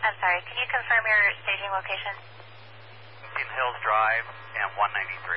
I'm sorry, can you confirm your staging location? Indian Hills Drive and 193.